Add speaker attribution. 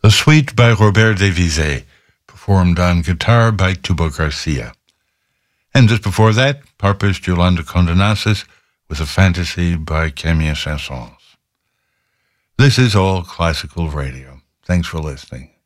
Speaker 1: A suite by Robert Devisay, performed on guitar by Tubo Garcia. And just before that, harpist Yolanda Condonasis with a fantasy by Camille Saint-Saëns. This is All Classical Radio. Thanks for listening.